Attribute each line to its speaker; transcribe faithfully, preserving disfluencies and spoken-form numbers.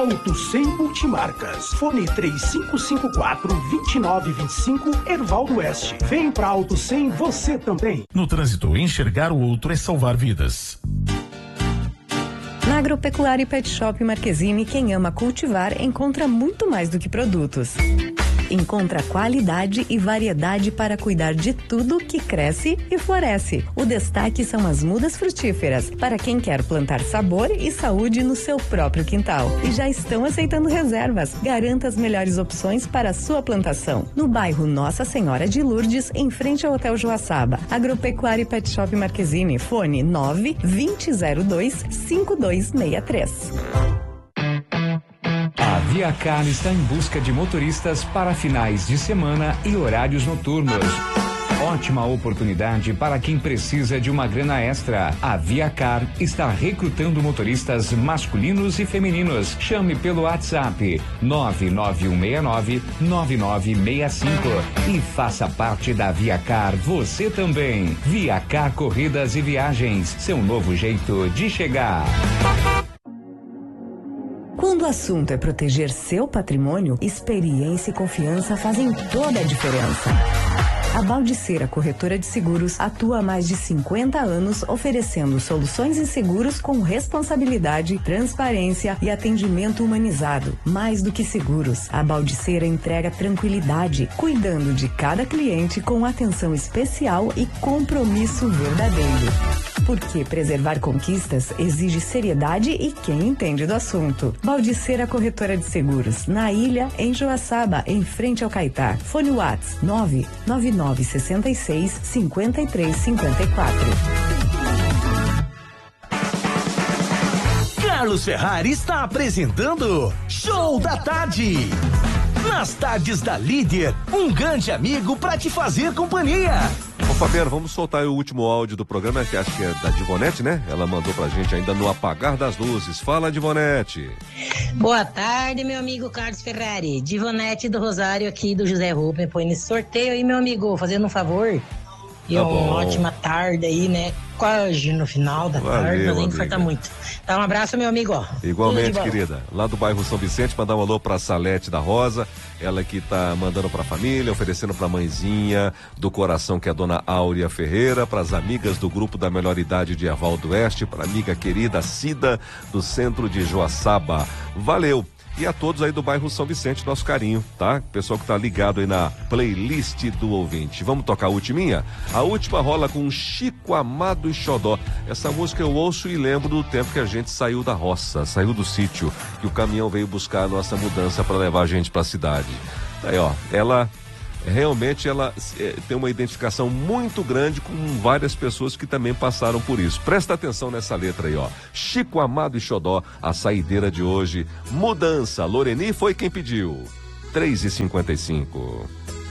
Speaker 1: Auto cem Multimarcas. Fone três cinco cinco quatro, dois nove dois cinco, Ervaldo Oeste. Vem pra Auto cem você também.
Speaker 2: No trânsito, enxergar o outro é salvar vidas.
Speaker 3: Na Agropecuária e Pet Shop Marquezine, quem ama cultivar encontra muito mais do que produtos. Encontra qualidade e variedade para cuidar de tudo que cresce e floresce. O destaque são as mudas frutíferas, para quem quer plantar sabor e saúde no seu próprio quintal. E já estão aceitando reservas. Garanta as melhores opções para a sua plantação. No bairro Nossa Senhora de Lourdes, em frente ao Hotel Joaçaba. Agropecuária e Pet Shop Marquezine, fone nove vinte zero dois cinco dois seis três.
Speaker 4: A ViaCar está em busca de motoristas para finais de semana e horários noturnos. Ótima oportunidade para quem precisa de uma grana extra. A ViaCar está recrutando motoristas masculinos e femininos. Chame pelo WhatsApp nove nove um seis nove, nove nove seis cinco e faça parte da ViaCar você também. ViaCar Corridas e Viagens, seu novo jeito de chegar.
Speaker 3: Quando o assunto é proteger seu patrimônio, experiência e confiança fazem toda a diferença. A Baldiceira Corretora de Seguros atua há mais de cinquenta anos oferecendo soluções em seguros com responsabilidade, transparência e atendimento humanizado. Mais do que seguros, a Baldiceira entrega tranquilidade, cuidando de cada cliente com atenção especial e compromisso verdadeiro. Porque preservar conquistas exige seriedade e quem entende do assunto. Baldiceira Corretora de Seguros, na Ilha, em Joaçaba, em frente ao Caetá. Fone Whats nove nove nove seis seis, cinco três cinco quatro.
Speaker 5: Carlos Ferrari está apresentando Show da Tarde. Nas tardes da Líder, um grande amigo para te fazer companhia.
Speaker 6: Ô Fabiano, vamos soltar o último áudio do programa, que acho que é da Divonete, né? Ela mandou pra gente ainda no apagar das luzes. Fala, Divonete.
Speaker 7: Boa tarde, meu amigo Carlos Ferrari. Divonete do Rosário aqui do José Rubem. Põe nesse sorteio aí, meu amigo, fazendo um favor. E
Speaker 6: Tá
Speaker 7: uma
Speaker 6: bom.
Speaker 7: ótima tarde aí, né? Quase no final da
Speaker 6: Valeu,
Speaker 7: tarde, mas nem
Speaker 6: amiga.
Speaker 7: falta muito. Tá, um abraço, meu amigo. Ó.
Speaker 6: Igualmente,
Speaker 7: Tudo de bom.
Speaker 6: querida. Lá do bairro São Vicente, mandar um alô pra Salete da Rosa. Ela que tá mandando pra família, oferecendo pra mãezinha do coração, que é a dona Áurea Ferreira, pras amigas do grupo da Melhor Idade de Ervaldo Oeste, pra amiga querida Cida, do centro de Joaçaba. Valeu! E a todos aí do bairro São Vicente, nosso carinho, tá? Pessoal que tá ligado aí na playlist do ouvinte. Vamos tocar a ultiminha? A última rola com Chico Amado e Xodó. Essa música eu ouço e lembro do tempo que a gente saiu da roça, saiu do sítio, e o caminhão veio buscar a nossa mudança para levar a gente pra cidade. Aí, ó, ela... Realmente ela é, tem uma identificação muito grande com várias pessoas que também passaram por isso. Presta atenção nessa letra aí, ó. Chico Amado e Xodó, a saideira de hoje. Mudança. Loreni foi quem pediu. três e cinquenta e cinco.